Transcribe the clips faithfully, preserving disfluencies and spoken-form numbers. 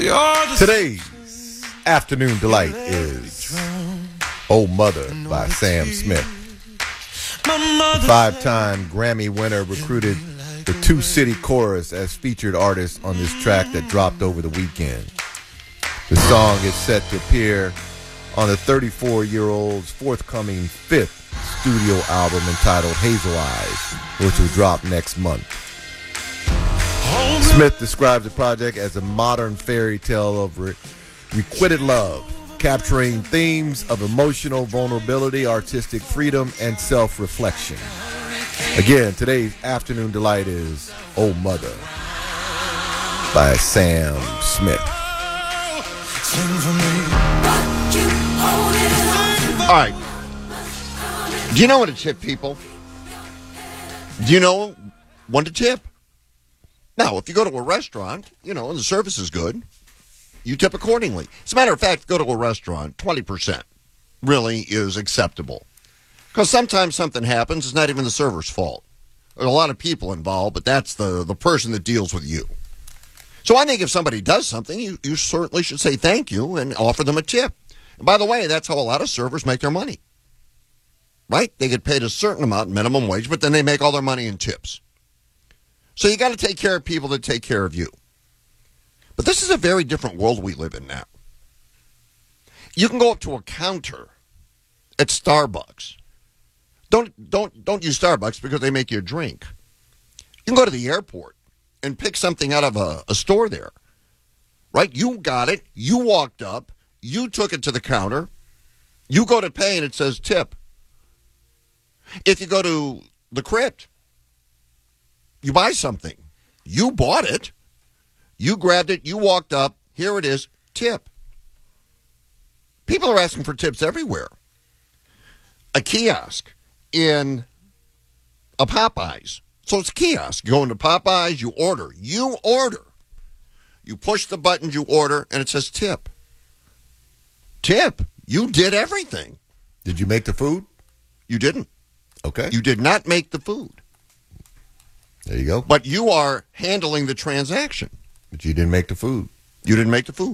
Today's afternoon delight is "Oh Mother" by Sam Smith. The five-time Grammy winner recruited the Two City Chorus as featured artists on this track that dropped over the weekend. The song is set to appear on the thirty-four-year-old's forthcoming fifth studio album entitled Hazel Eyes, which will drop next month. Smith describes the project as a modern fairy tale of re- requited love, capturing themes of emotional vulnerability, artistic freedom, and self-reflection. Again, today's afternoon delight is "Oh Mother" by Sam Smith. All right. Do you know when to tip people? Do you know when to tip? Now, if you go to a restaurant, you know, and the service is good, you tip accordingly. As a matter of fact, go to a restaurant, twenty percent really is acceptable. Because sometimes something happens, it's not even the server's fault. There are a lot of people involved, but that's the, the person that deals with you. So I think if somebody does something, you, you certainly should say thank you and offer them a tip. And by the way, that's how a lot of servers make their money. Right? They get paid a certain amount, minimum wage, but then they make all their money in tips. So you got to take care of people that take care of you. But this is a very different world we live in now. You can go up to a counter at Starbucks. Don't don't don't use Starbucks because they make you a drink. You can go to the airport and pick something out of a, a store there. Right? You got it. You walked up. You took it to the counter. You go to pay and it says tip. If you go to the crypt, you buy something. You bought it. You grabbed it. You walked up. Here it is. Tip. People are asking for tips everywhere. A kiosk in a Popeyes. So it's a kiosk. You go into Popeyes. You order. You order. You push the button. You order. And it says tip. Tip. You did everything. Did you make the food? You didn't. Okay. You did not make the food. There you go. But you are handling the transaction. But you didn't make the food. You didn't make the food.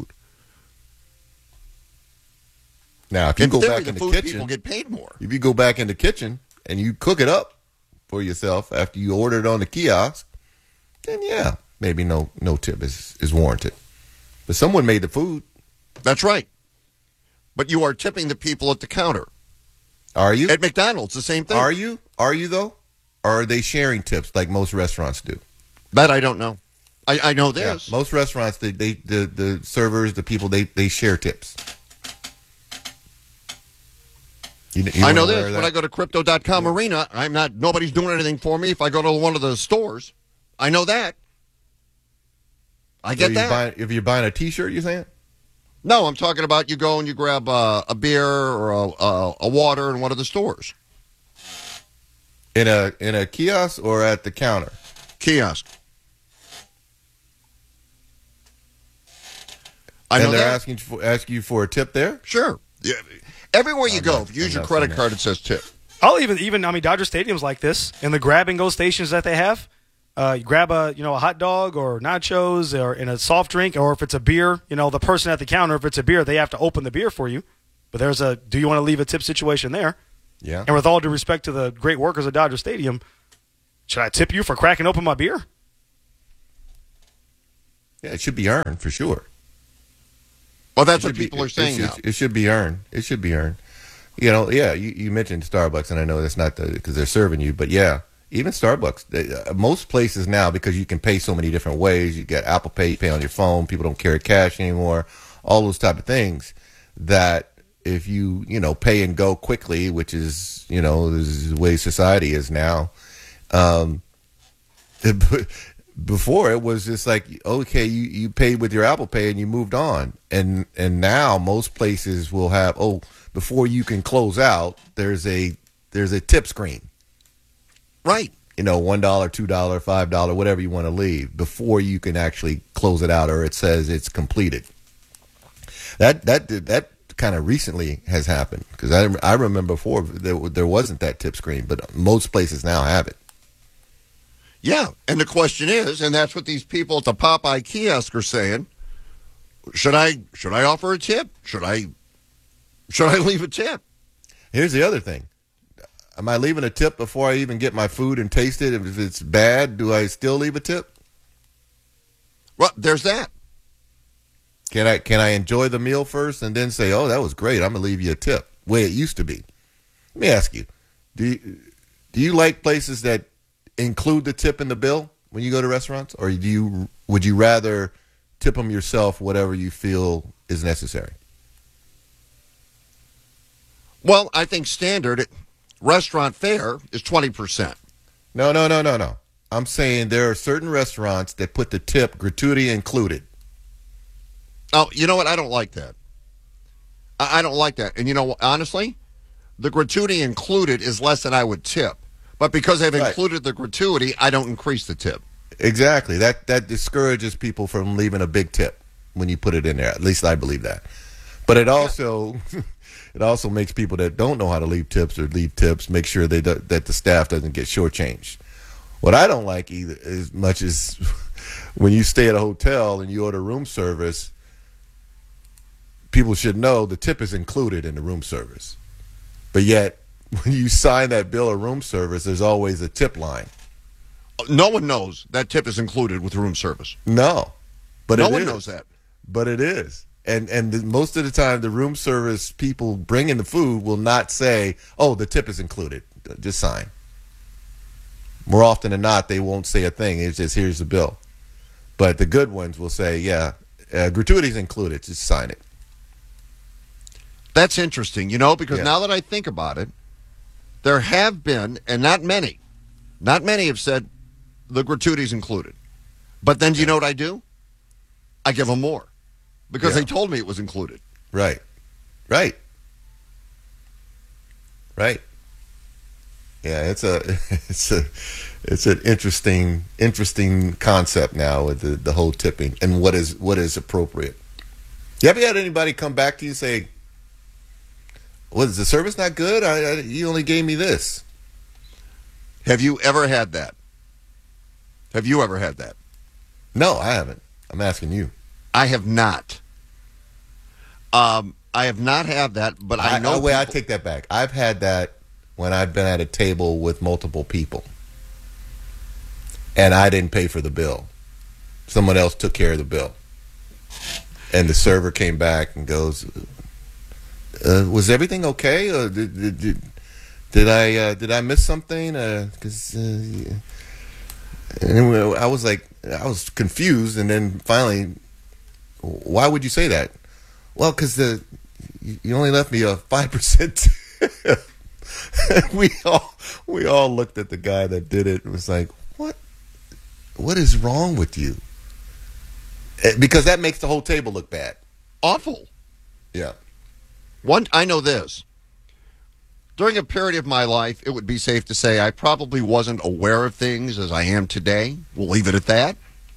Now, if you in go theory, back the in the food kitchen, people get paid more. If you go back in the kitchen and you cook it up for yourself after you order it on the kiosk, then yeah, maybe no no tip is, is warranted. But someone made the food. That's right. But you are tipping the people at the counter. Are you? At McDonald's, the same thing. Are you? Are you, though? Or are they sharing tips like most restaurants do? That I don't know. I, I know this. Yeah, most restaurants, they, they the, the servers, the people, they, they share tips. You, you I know this. When I go to Crypto dot com yeah. Arena, I'm not. Nobody's doing anything for me if I go to one of the stores. I know that. I get so that. Buying, if you're buying a T-shirt, you're saying? No, I'm talking about you go and you grab uh, a beer or a, a, a water in one of the stores. In a in a kiosk or at the counter? Kiosk. I and know they're that. asking for asking you for a tip there? Sure. Yeah. Everywhere you I'm go, not, if you use I'm your credit that. card, it says tip. I'll even even I mean Dodger Stadium's like this, and the grab and go stations that they have. Uh, you grab a you know a hot dog or nachos or in a soft drink, or if it's a beer, you know the person at the counter, if it's a beer, they have to open the beer for you. But there's a do you want to leave a tip situation there? Yeah. And with all due respect to the great workers at Dodger Stadium, should I tip you for cracking open my beer? Yeah, it should be earned for sure. Well, that's it what be, people are it, saying it now. should, it should be earned. It should be earned. You know, yeah, you, you mentioned Starbucks, and I know that's not the because they're serving you, but yeah, even Starbucks, they, uh, most places now, because you can pay so many different ways, you get Apple Pay, you pay on your phone, people don't carry cash anymore, all those type of things, that if you, you know, pay and go quickly, which is, you know, this is the way society is now, um, it, before it was just like, okay, you, you paid with your Apple Pay and you moved on. And and now most places will have, oh, before you can close out, there's a there's a tip screen. Right. You know, one dollar, two dollars, five dollars, whatever you want to leave before you can actually close it out or it says it's completed. That that that kind of recently has happened because I, I remember before there, there wasn't that tip screen, but most places now have it. Yeah, and the question is, and that's what these people at the Popeye kiosk are saying, should I should I offer a tip? Should I should I leave a tip? Here's the other thing. Am I leaving a tip before I even get my food and taste it? If it's bad, do I still leave a tip? Well, there's that. Can I can I enjoy the meal first and then say, oh, that was great, I'm going to leave you a tip, the way it used to be? Let me ask you, do you, do you like places that include the tip in the bill when you go to restaurants? Or do you would you rather tip them yourself, whatever you feel is necessary? Well, I think standard restaurant fare is twenty percent. No, no, no, no, no. I'm saying there are certain restaurants that put the tip gratuity included. Oh, you know what? I don't like that. I, I don't like that. And you know what? Honestly, the gratuity included is less than I would tip. But because they've Right. included the gratuity, I don't increase the tip. Exactly. That that discourages people from leaving a big tip when you put it in there. At least I believe that. But it also it also makes people that don't know how to leave tips or leave tips make sure they do, that the staff doesn't get shortchanged. What I don't like either as much as when you stay at a hotel and you order room service, people should know the tip is included in the room service. But yet, when you sign that bill of room service, there's always a tip line. No one knows that tip is included with room service. No, but no it one is. knows that. But it is. And and the, most of the time, the room service people bringing the food will not say, oh, the tip is included. Just sign. More often than not, they won't say a thing. It's just, here's the bill. But the good ones will say, yeah, uh, gratuity's included. Just sign it. That's interesting, you know, because Yeah. now that I think about it, there have been, and not many, not many have said the gratuity's included. But then do you know what I do? I give them more because Yeah. they told me it was included. Right. Right. Right. Yeah, it's a it's a it's an interesting interesting concept now with the, the whole tipping and what is what is appropriate. You ever had anybody come back to you and say, "Was the service not good? I, I, you only gave me this." Have you ever had that? Have you ever had that? No, I haven't. I'm asking you. I have not. Um, I have not had that, but I, I know. know. Wait, I people- take that back. I've had that when I've been at a table with multiple people, and I didn't pay for the bill. Someone else took care of the bill, and the server came back and goes, uh, "Was everything okay? Or did did, did, did I uh, did I miss something?" Because uh, uh, I was like, I was confused, and then finally, why would you say that? Well, because the you only left me a five percent. we all we all looked at the guy that did it and was like, "What? What is wrong with you?" Eh, Because that makes the whole table look bad. awful. Yeah. One, I know this. During a period of my life, it would be safe to say I probably wasn't aware of things as I am today. We'll leave it at that.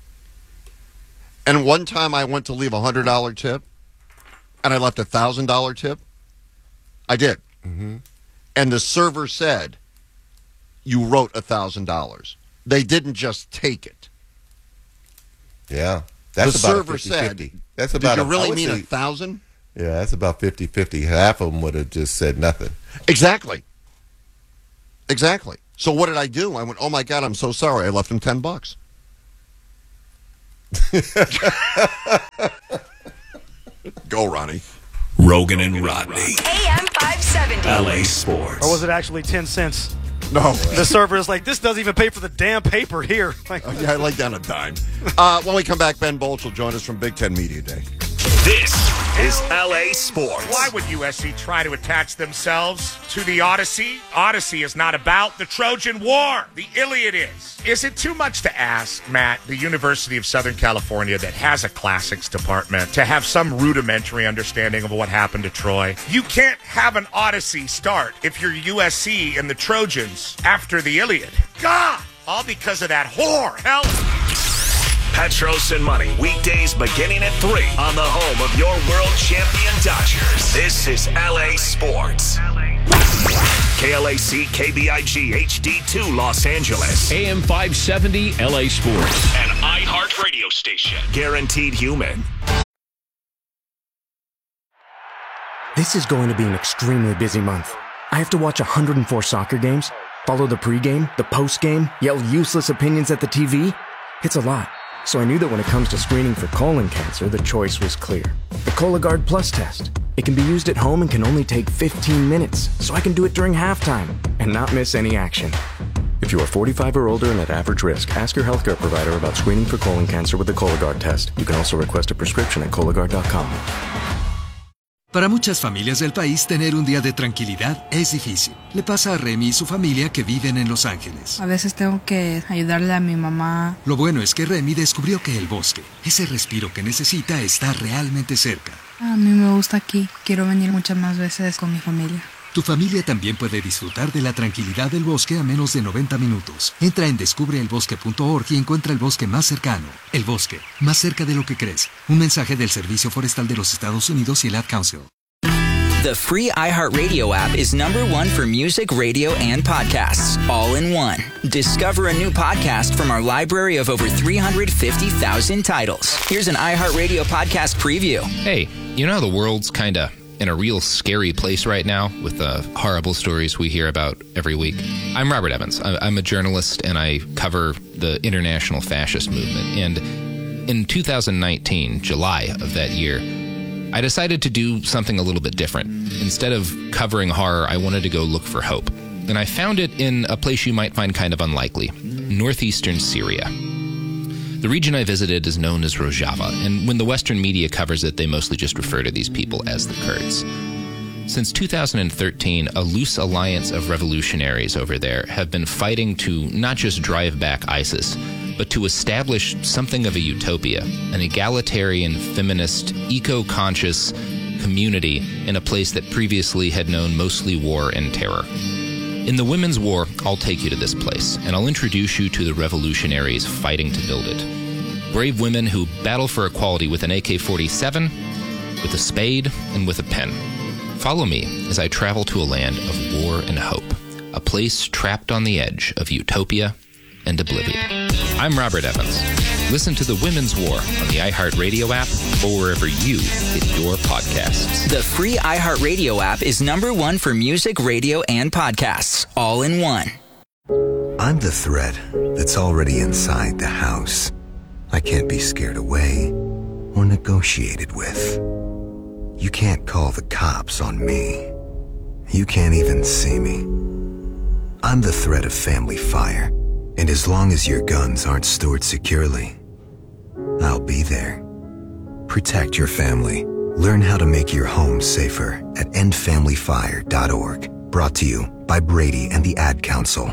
And one time I went to leave a hundred dollar tip, and I left a thousand dollar tip. I did. Mm-hmm. And the server said, "You wrote a thousand dollars." They didn't just take it. Yeah. That's the about server a said, fifty-fifty. That's "Did about you a- I really would mean a say- thousand?" Yeah, that's about fifty-fifty. Half of them would have just said nothing. Exactly. Exactly. So what did I do? I went, "Oh my God, I'm so sorry. I left him ten bucks." Go, Ronnie. Rogan and Rodney, A M five seventy. L A Sports. Or was it actually ten cents? No. The server is like, this doesn't even pay for the damn paper here. Like, Yeah, I laid down a dime. Uh, when we come back, Ben Bolch will join us from Big Ten Media Day. This is L A Sports. Why would U S C try to attach themselves to the Odyssey? Odyssey is not about the Trojan War. The Iliad is. Is it too much to ask, Matt, the University of Southern California that has a classics department, to have some rudimentary understanding of what happened to Troy? You can't have an Odyssey start if you're U S C and the Trojans after the Iliad. God! All because of that whore, hell. Petros and Money, weekdays beginning at three on the home of your world champion Dodgers. This is L A Sports. K L A C K B I G H D two Los Angeles. A M five seventy L A Sports. An iHeart radio station. Guaranteed human. This is going to be an extremely busy month. I have to watch one hundred four soccer games, follow the pregame, the postgame, yell useless opinions at the T V. It's a lot. So I knew that when it comes to screening for colon cancer, the choice was clear. The Cologuard Plus test. It can be used at home and can only take fifteen minutes, so I can do it during halftime and not miss any action. If you are forty-five or older and at average risk, ask your healthcare provider about screening for colon cancer with the Cologuard test. You can also request a prescription at Cologuard dot com. Para muchas familias del país, tener un día de tranquilidad es difícil. Le pasa a Remy y su familia que viven en Los Ángeles. A veces tengo que ayudarle a mi mamá. Lo bueno es que Remy descubrió que el bosque, ese respiro que necesita, está realmente cerca. A mí me gusta aquí. Quiero venir muchas más veces con mi familia. Tu familia también puede disfrutar de la tranquilidad del bosque a menos de noventa minutos. Entra en descubre el bosque punto org y encuentra el bosque más cercano. El bosque, más cerca de lo que crees. Un mensaje del Servicio Forestal de los Estados Unidos y el Ad Council. The free iHeartRadio app is number one for music, radio, and podcasts, all in one. Discover a new podcast from our library of over three hundred fifty thousand titles. Here's an iHeartRadio podcast preview. Hey, you know how the world's kind of in a real scary place right now with the horrible stories we hear about every week? I'm Robert Evans. I'm a journalist, and I cover the international fascist movement. And in two thousand nineteen, July of that year, I decided to do something a little bit different. Instead of covering horror, I wanted to go look for hope. And I found it in a place you might find kind of unlikely, northeastern Syria. The region I visited is known as Rojava, and when the Western media covers it, they mostly just refer to these people as the Kurds. Since two thousand thirteen, a loose alliance of revolutionaries over there have been fighting to not just drive back ISIS, but to establish something of a utopia, an egalitarian, feminist, eco-conscious community in a place that previously had known mostly war and terror. In the Women's War, I'll take you to this place, and I'll introduce you to the revolutionaries fighting to build it. Brave women who battle for equality with an A K forty-seven, with a spade, and with a pen. Follow me as I travel to a land of war and hope, a place trapped on the edge of utopia and oblivion. I'm Robert Evans. Listen to The Women's War on the iHeartRadio app or wherever you get your podcasts. The free iHeartRadio app is number one for music, radio, and podcasts, all in one. I'm the threat that's already inside the house. I can't be scared away or negotiated with. You can't call the cops on me. You can't even see me. I'm the threat of family fire. And as long as your guns aren't stored securely, I'll be there. Protect your family. Learn how to make your home safer at end family fire dot org. Brought to you by Brady and the Ad Council.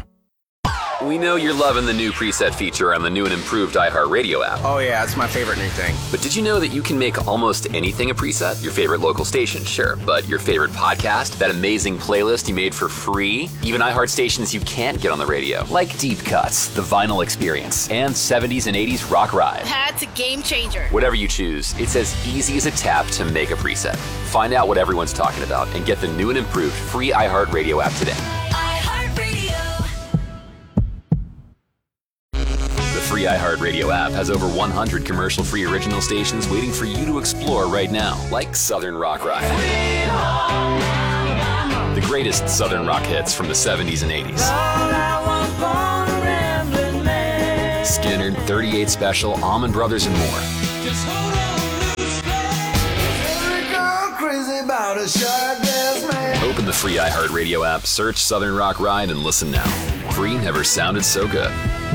We know you're loving the new preset feature on the new and improved iHeartRadio app. Oh yeah, it's my favorite new thing. But did you know that you can make almost anything a preset? Your favorite local station, sure. But your favorite podcast, that amazing playlist you made for free, even iHeart stations you can't get on the radio, like Deep Cuts, The Vinyl Experience, and seventies and eighties Rock Ride. That's a game changer. Whatever you choose, it's as easy as a tap to make a preset. Find out what everyone's talking about and get the new and improved free iHeartRadio app today. The free iHeartRadio app has over one hundred commercial-free original stations waiting for you to explore right now, like Southern Rock Ride. The greatest Southern rock hits from the seventies and eighties. Skinner, thirty-eight Special, Allman Brothers, and more. Open the free iHeartRadio app, search Southern Rock Ride, and listen now. Free never sounded so good.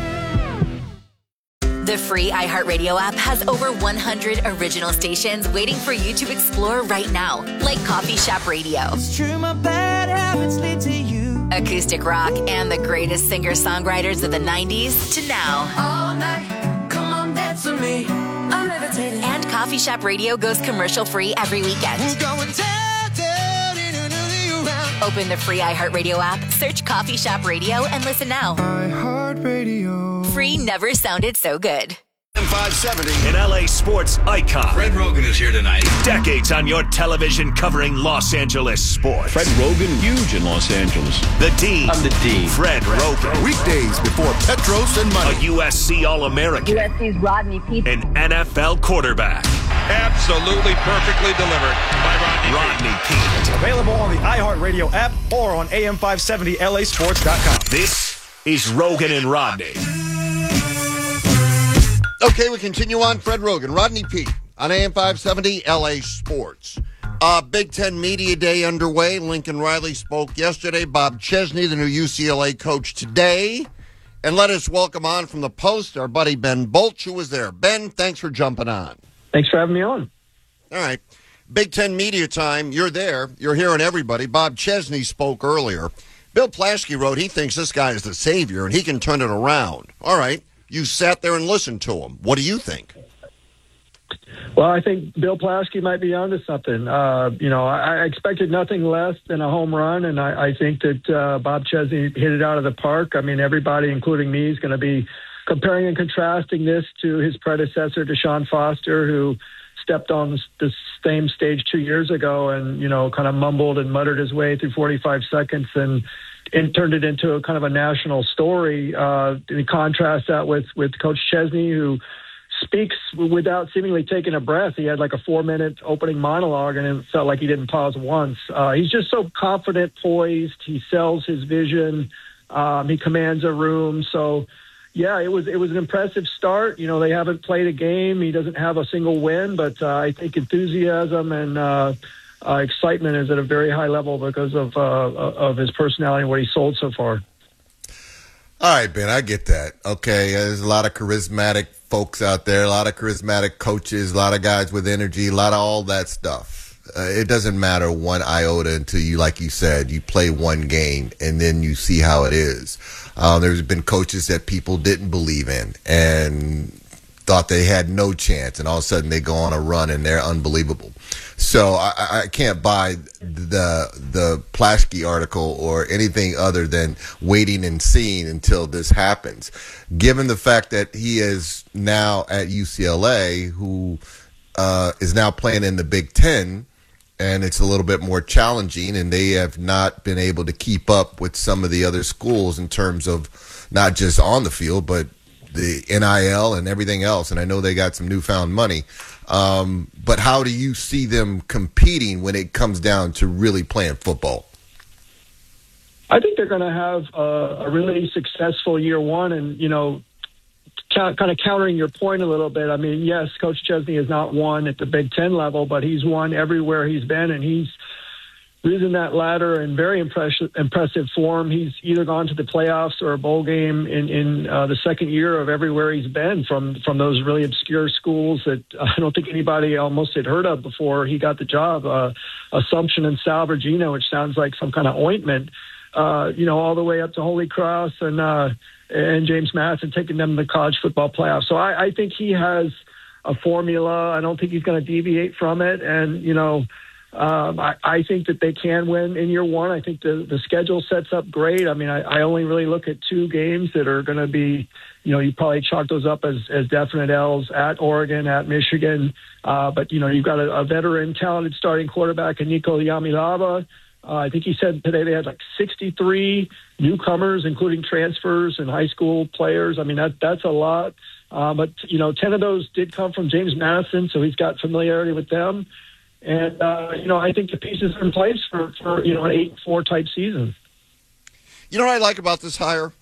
The free iHeartRadio app has over one hundred original stations waiting for you to explore right now, like Coffee Shop Radio, it's true, my bad habits lead to you. Acoustic rock, and the greatest singer-songwriters of the nineties to now. All night, come on, dance with me. I'm levitating. And Coffee Shop Radio goes commercial-free every weekend. We're going down, down, in another round. Open the free iHeartRadio app, search Coffee Shop Radio, and listen now. iHeartRadio. Free never sounded so good. five seventy. An L A sports icon. Fred Rogan is here tonight. Decades on your television covering Los Angeles sports. Fred Rogan, huge in Los Angeles. The Dean. I'm the Dean. Fred Rogan. Weekdays before Petros and Money. A U S C All-American. U S C's Rodney Peete. An N F L quarterback. Absolutely perfectly delivered by Rodney, Rodney Peete. Available on the iHeartRadio app or on A M five seventy L A sports dot com. This is Rogan and Rodney. Okay, we continue on. Fred Rogan, Rodney Peete on A M five seventy L A Sports. Uh, Big Ten Media Day underway. Lincoln Riley spoke yesterday. Bob Chesney, the new U C L A coach, today. And let us welcome on from the Post our buddy Ben Bolch, who was there. Ben, thanks for jumping on. Thanks for having me on. All right. Big Ten Media Time. You're there. You're hearing everybody. Bob Chesney spoke earlier. Bill Plaschke wrote he thinks this guy is the savior and he can turn it around. All right. You sat there and listened to him. What do you think? Well, I think Bill Plaschke might be onto something. Uh, you know, I, I expected nothing less than a home run, and I, I think that uh, Bob Chesney hit it out of the park. I mean, everybody, including me, is going to be comparing and contrasting this to his predecessor, Deshaun Foster, who stepped on the same stage two years ago and, you know, kind of mumbled and muttered his way through forty-five seconds and, and turned it into a kind of a national story. Uh, you contrast that with, with Coach Chesney, who speaks without seemingly taking a breath. He had like a four-minute opening monologue, and it felt like he didn't pause once. Uh, he's just so confident, poised. He sells his vision. Um, he commands a room. So, yeah, it was it was an impressive start. You know, they haven't played a game. He doesn't have a single win, but uh, I think enthusiasm and uh, uh, excitement is at a very high level because of uh, of his personality and what he sold so far. All right, Ben, I get that. Okay, there's a lot of charismatic folks out there, a lot of charismatic coaches, a lot of guys with energy, a lot of all that stuff. Uh, it doesn't matter one iota until you, like you said, you play one game and then you see how it is. Uh, there's been coaches that people didn't believe in and thought they had no chance, and all of a sudden they go on a run and they're unbelievable. So I, I can't buy the the Plaschke article or anything other than waiting and seeing until this happens. Given the fact that he is now at U C L A, who uh, is now playing in the Big Ten, and it's a little bit more challenging, and they have not been able to keep up with some of the other schools in terms of not just on the field, but the N I L and everything else. And I know they got some newfound money. Um, but how do you see them competing when it comes down to really playing football? I think they're going to have a, a really successful year one. And, you know, kind of countering your point a little bit. I mean, yes, Coach Chesney has not won at the Big Ten level, but he's won everywhere he's been, and he's risen that ladder in very impressive, impressive form. He's either gone to the playoffs or a bowl game in, in uh, the second year of everywhere he's been, from, from those really obscure schools that I don't think anybody almost had heard of before he got the job. Uh, Assumption and Sal Virginia, which sounds like some kind of ointment, uh, you know, all the way up to Holy Cross and, uh, and James Madison, taking them to the college football playoffs. So I, I think he has a formula. I don't think he's going to deviate from it. And, you know, Um, I, I think that they can win in year one. I think the, the schedule sets up great. I mean, I, I only really look at two games that are going to be, you know, you probably chalk those up as, as definite L's: at Oregon, at Michigan. Uh, but, you know, you've got a, a veteran, talented starting quarterback in Nico Yamilava. Uh, I think he said today they had like sixty-three newcomers, including transfers and high school players. I mean, that that's a lot. Uh, but, you know, ten of those did come from James Madison, so he's got familiarity with them. And, uh, you know, I think the pieces are in place for, for you know, an eight four type season. You know what I like about this hire?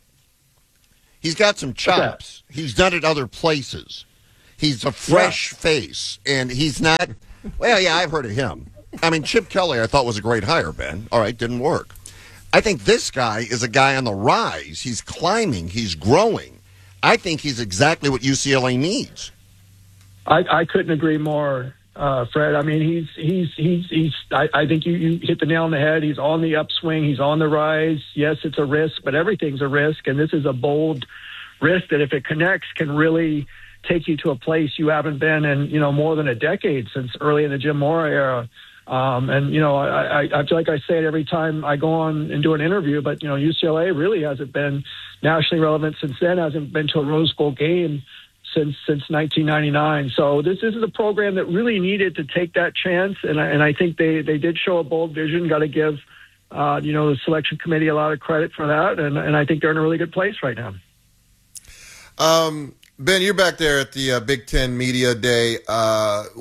He's got some chops. He's done it other places. He's a fresh yeah. face, and he's not – well, yeah, I've heard of him. I mean, Chip Kelly I thought was a great hire, Ben. All right, didn't work. I think this guy is a guy on the rise. He's climbing. He's growing. I think he's exactly what U C L A needs. I, I couldn't agree more. Uh, Fred, I mean, he's he's he's he's. I, I think you, you hit the nail on the head. He's on the upswing. He's on the rise. Yes, it's a risk, but everything's a risk, and this is a bold risk that, if it connects, can really take you to a place you haven't been in, you know, more than a decade, since early in the Jim Mora era. Um, and you know, I, I, I feel like I say it every time I go on and do an interview, but you know, U C L A really hasn't been nationally relevant since then. Hasn't been to a Rose Bowl game since since nineteen ninety-nine. So this, this is a program that really needed to take that chance, and I, and I think they, they did show a bold vision. Got to give uh, you know the selection committee a lot of credit for that, and, and I think they're in a really good place right now. Um, Ben, you're back there at the uh, Big Ten Media Day. Uh,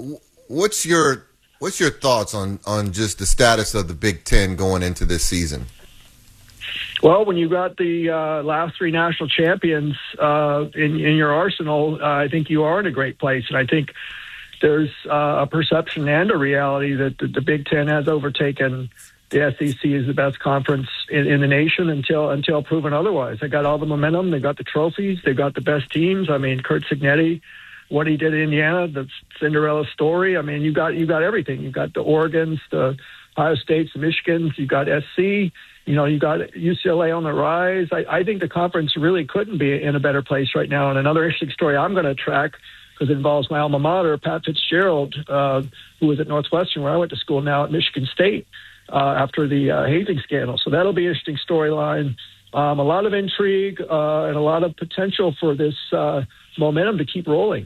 what's your what's your thoughts on, on just the status of the Big Ten going into this season? Well, when you got the uh, last three national champions uh, in, in your arsenal, uh, I think you are in a great place. And I think there's uh, a perception and a reality that the, the Big Ten has overtaken the S E C as the best conference in, in the nation until until proven otherwise. They got all the momentum. They got the trophies. They got the best teams. I mean, Curt Cignetti, what he did in Indiana, the Cinderella story. I mean, you got you got everything. You got the Oregons, the Ohio States, the Michigans. You got S C. You know, you got U C L A on the rise. I, I think the conference really couldn't be in a better place right now. And another interesting story I'm going to track, because it involves my alma mater, Pat Fitzgerald, uh, who was at Northwestern, where I went to school, now at Michigan State, uh, after the uh, hazing scandal. So that'll be an interesting storyline. Um, a lot of intrigue uh, and a lot of potential for this uh, momentum to keep rolling.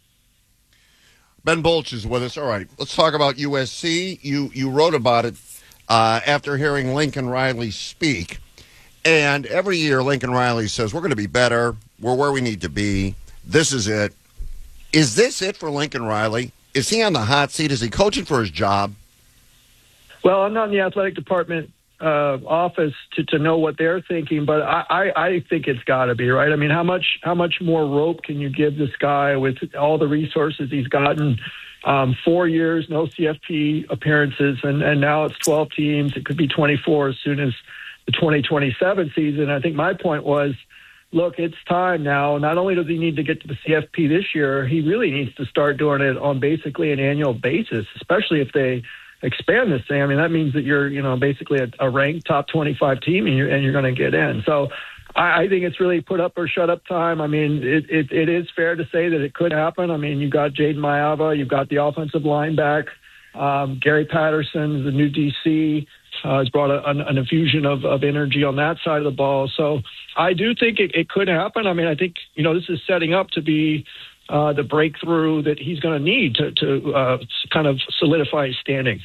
Ben Bolch is with us. All right, let's talk about U S C. You you wrote about it uh, after hearing Lincoln Riley speak. And every year Lincoln Riley says, we're going to be better. We're where we need to be. This is it. Is this it for Lincoln Riley? Is he on the hot seat? Is he coaching for his job? Well, I'm not in the athletic department uh, office to, to know what they're thinking, but I, I, I think it's got to be, right? I mean, how much how much more rope can you give this guy with all the resources he's gotten? Um, four years, no C F P appearances, and, and now it's twelve teams. It could be twenty-four as soon as the twenty twenty-seven season. I think my point was, look, it's time now. Not only does he need to get to the C F P this year, he really needs to start doing it on basically an annual basis, especially if they expand this thing. I mean, that means that you're, you know, basically a, a ranked top twenty-five team, and you're, and you're going to get in. So I, I think it's really put up or shut up time. I mean, it, it, it is fair to say that it could happen. I mean, you've got Jaden Mayava, you've got the offensive line back. Um, Gary Patterson, the new D C, uh, has brought a, an, an infusion of, of energy on that side of the ball. So I do think it, it could happen. I mean, I think, you know, this is setting up to be uh, the breakthrough that he's going to need to, to uh, kind of solidify his standing.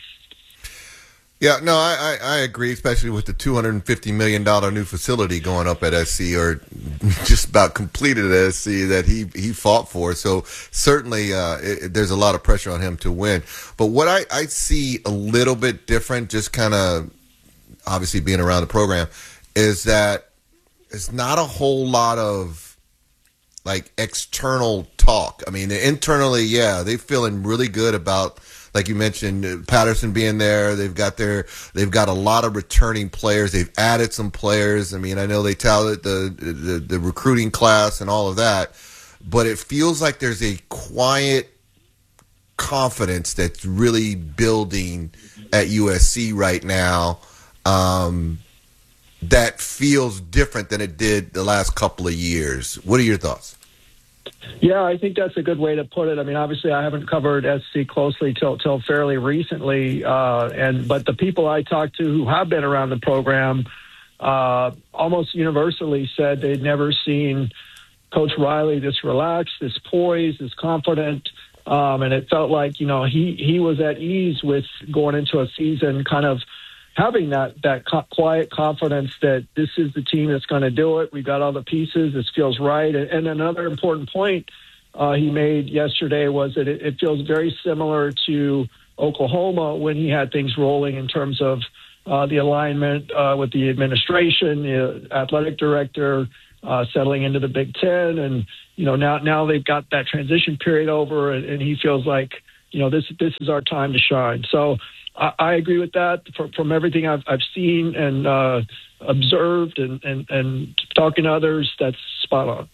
Yeah, no, I, I, I agree, especially with the two hundred fifty million dollars new facility going up at S C, or just about completed at S C, that he, he fought for. So certainly uh, it, there's a lot of pressure on him to win. But what I, I see a little bit different, just kind of obviously being around the program, is that it's not a whole lot of like external talk. I mean, internally, yeah, they're feeling really good about, like you mentioned, Patterson being there. They've got their, they've got a lot of returning players. They've added some players. I mean, I know they touted the, the the recruiting class and all of that, but it feels like there's a quiet confidence that's really building at U S C right now, um, that feels different than it did the last couple of years. What are your thoughts? Yeah, I think that's a good way to put it. I mean, obviously, I haven't covered S C closely till till fairly recently, uh, and but the people I talked to who have been around the program uh, almost universally said they'd never seen Coach Riley this relaxed, this poised, this confident, um, and it felt like, you know, he he was at ease with going into a season, kind of having that that co- quiet confidence that this is the team that's going to do it. We've got all the pieces. This feels right. And, and another important point uh, he made yesterday was that it, it feels very similar to Oklahoma when he had things rolling in terms of uh, the alignment uh, with the administration, the athletic director, uh, settling into the Big Ten. And, you know, now now they've got that transition period over, and, and he feels like, you know, this this is our time to shine. So I, I agree with that. From, from everything I've, I've seen and uh, observed and, and, and talking to others, that's spot on.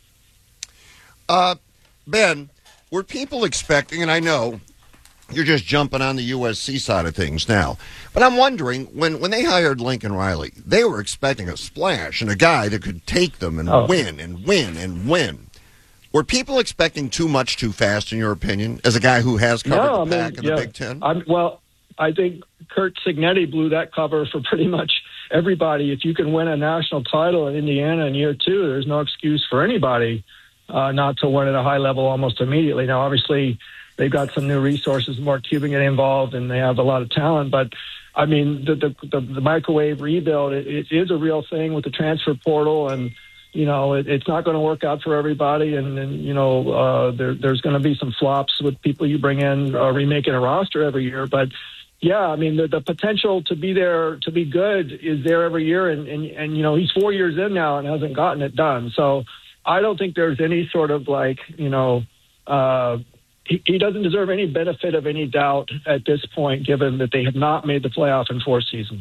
Uh, Ben, were people expecting, and I know you're just jumping on the U S C side of things now, but I'm wondering, when, when they hired Lincoln Riley, they were expecting a splash and a guy that could take them and oh. win and win and win. Were people expecting too much too fast, in your opinion, as a guy who has covered no, the I pack mean, in yeah, the Big Ten? I'm, well, I think Curt Cignetti blew that cover for pretty much everybody. If you can win a national title in Indiana in year two, there's no excuse for anybody uh, not to win at a high level almost immediately. Now, obviously, they've got some new resources, Mark Cuban getting involved, and they have a lot of talent. But, I mean, the the, the, the microwave rebuild, it, it is a real thing with the transfer portal. And, you know, it, it's not going to work out for everybody. And, and you know, uh, there, there's going to be some flops with people you bring in, uh, remaking a roster every year. But, yeah, I mean, the, the potential to be there, to be good is there every year. And, and, and, you know, he's four years in now and hasn't gotten it done. So I don't think there's any sort of like, you know, uh, he, he doesn't deserve any benefit of any doubt at this point, given that they have not made the playoff in four seasons.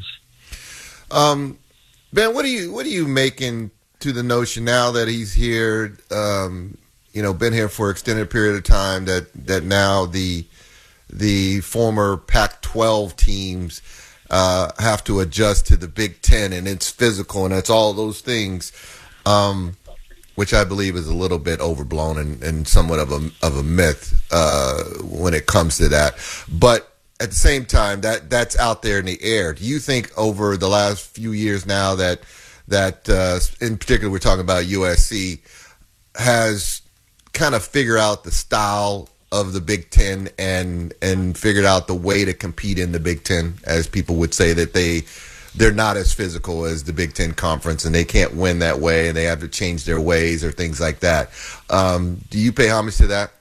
Um, Ben, what are you what are you making to the notion now that he's here? Um, you know, been here for an extended period of time. That that now the the former Pac twelve teams uh, have to adjust to the Big Ten, and it's physical, and it's all those things. Um, which I believe is a little bit overblown and, and somewhat of a of a myth uh, when it comes to that. But at the same time, that that's out there in the air. Do you think over the last few years now that that uh, in particular we're talking about U S C has kind of figured out the style of the Big Ten and and figured out the way to compete in the Big Ten, as people would say that they they're not as physical as the Big Ten Conference, and they can't win that way, and they have to change their ways or things like that. Um, do you pay homage to that?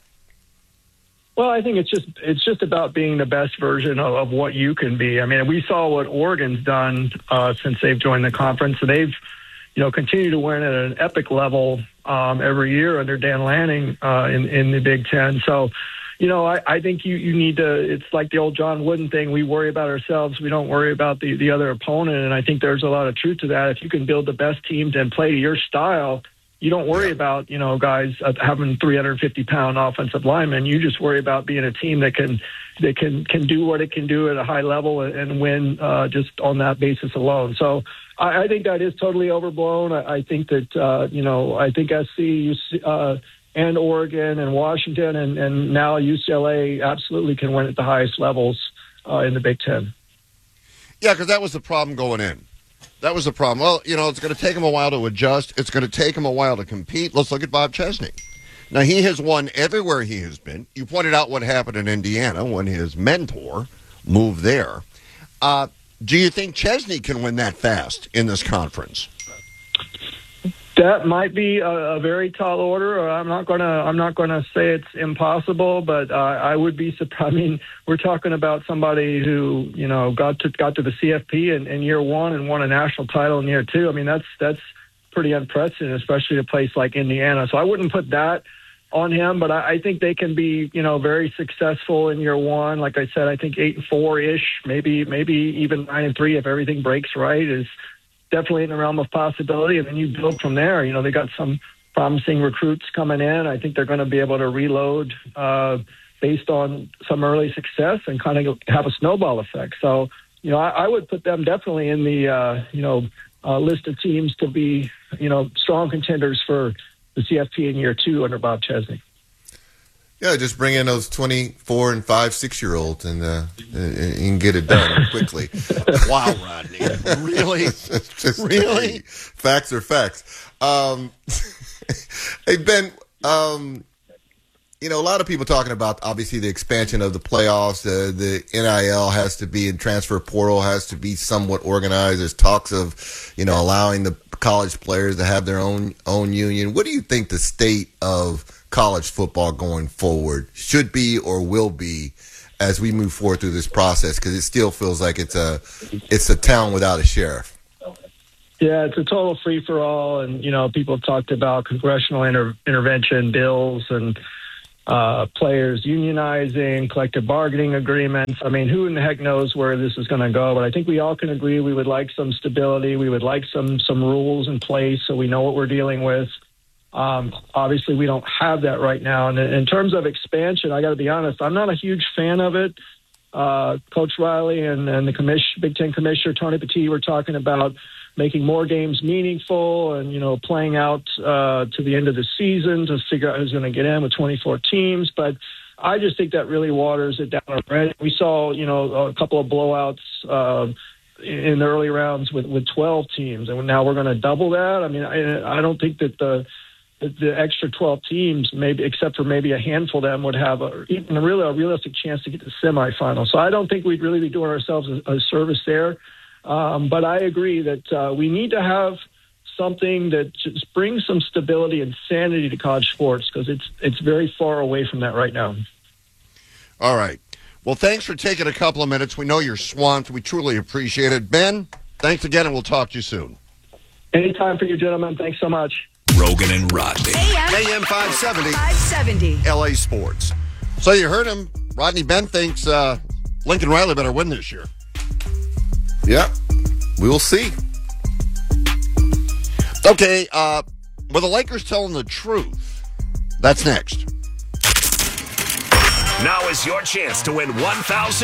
Well, I think it's just it's just about being the best version of, of what you can be. I mean, we saw what Oregon's done uh, since they've joined the conference, and they've, you know, continued to win at an epic level um, every year under Dan Lanning uh, in in the Big Ten. So, you know, I, I think you, you need to, it's like the old John Wooden thing. We worry about ourselves. We don't worry about the, the other opponent. And I think there's a lot of truth to that. If you can build the best teams and play to your style, you don't worry about, you know, guys uh, having three hundred fifty pound offensive linemen. You just worry about being a team that can, that can, can do what it can do at a high level and, and win uh, just on that basis alone. So I, I think that is totally overblown. I, I think that, uh, you know, I think S C, U C, uh, and Oregon and Washington and, and now U C L A absolutely can win at the highest levels uh, in the Big Ten. Yeah, because that was the problem going in. That was the problem. Well, you know, it's going to take him a while to adjust. It's going to take him a while to compete. Let's look at Bob Chesney. Now, he has won everywhere he has been. You pointed out what happened in Indiana when his mentor moved there. Uh, do you think Chesney can win that fast in this conference? That might be a, a very tall order. I'm not gonna. I'm not gonna say it's impossible, but uh, I would be surprised. I mean, we're talking about somebody who, you know, got to got to the C F P in, in year one and won a national title in year two. I mean, that's that's pretty unprecedented, especially a place like Indiana. So I wouldn't put that on him, but I, I think they can be, you know, very successful in year one. Like I said, I think eight and four ish, maybe maybe even nine and three if everything breaks right is definitely in the realm of possibility, and then you build from there. You know, they got some promising recruits coming in. I think they're going to be able to reload uh, based on some early success and kind of have a snowball effect. So, you know, I, I would put them definitely in the, uh, you know, uh, list of teams to be, you know, strong contenders for the C F P in year two under Bob Chesney. Yeah, just bring in those twenty-four and five, six-year-olds, and uh, you can get it done quickly. Wow, Rodney, really, just, really, facts are facts. Um, hey Ben, um, you know, a lot of people talking about obviously the expansion of the playoffs. Uh, the N I L has to be in transfer portal has to be somewhat organized. There's talks of, you know, allowing the college players to have their own own union. What do you think the state of college football going forward should be or will be as we move forward through this process? Because it still feels like it's a it's a town without a sheriff. Yeah, it's a total free for all, and you know, people have talked about congressional inter- intervention bills and uh, players unionizing, collective bargaining agreements. I mean, who in the heck knows where this is going to go? But I think we all can agree we would like some stability. We would like some some rules in place so we know what we're dealing with. Um, obviously, we don't have that right now. And in terms of expansion, I got to be honest, I'm not a huge fan of it. Uh, Coach Riley and, and the commission, Big Ten Commissioner Tony Petit were talking about making more games meaningful and, you know, playing out uh, to the end of the season to figure out who's going to get in with twenty-four teams. But I just think that really waters it down already. We saw, you know, a couple of blowouts uh, in the early rounds with, with twelve teams, and now we're going to double that. I mean, I, I don't think that the the extra twelve teams, maybe except for maybe a handful of them, would have a, even a really a realistic chance to get to the semifinal. So I don't think we'd really be doing ourselves a, a service there. Um, but I agree that uh, we need to have something that just brings some stability and sanity to college sports, because it's it's very far away from that right now. All right. Well, thanks for taking a couple of minutes. We know you're swamped. We truly appreciate it. Ben, thanks again, and we'll talk to you soon. Anytime for you, gentlemen. Thanks so much. Rogan and Rodney. A M five seventy. five seventy. L A Sports. So you heard him. Rodney Ben thinks uh, Lincoln Riley better win this year. Yeah, we will see. Okay, uh, were the Lakers telling the truth? That's next. Now is your chance to win one thousand